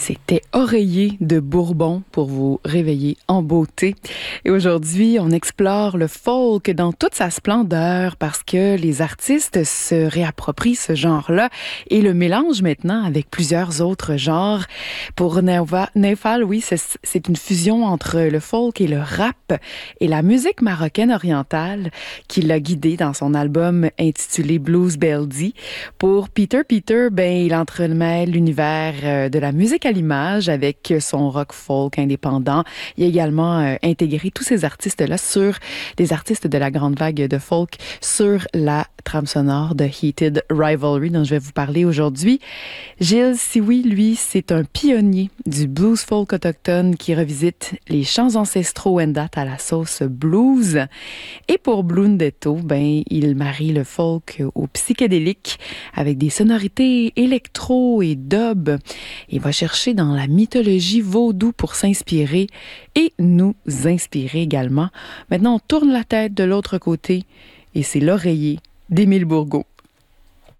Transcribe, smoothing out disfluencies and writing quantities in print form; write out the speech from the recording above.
C'était Oreiller de Bourbon pour vous réveiller en beauté. Et aujourd'hui, on explore le folk dans toute sa splendeur parce que les artistes se réapproprient ce genre-là et le mélangent maintenant avec plusieurs autres genres. Pour Nefal, oui, c'est une fusion entre le folk et le rap et la musique marocaine orientale qui l'a guidé dans son album intitulé Blues Beldy. Pour Peter, il entremêle l'univers de la musique à l'image avec son rock folk indépendant. Il a également intégré tous ces artistes-là sur des artistes de la grande vague de folk sur la trame sonore de Heated Rivalry dont je vais vous parler aujourd'hui. Gilles Sioui, lui, c'est un pionnier du blues folk autochtone qui revisite les chants ancestraux Wendat à la sauce blues. Et pour Blundetto, il marie le folk au psychédélique avec des sonorités électro et dub. Il va chercher dans la mythologie vaudou pour s'inspirer et nous inspirer également. Maintenant, on tourne la tête de l'autre côté et c'est l'oreiller d'Émile Bourgault.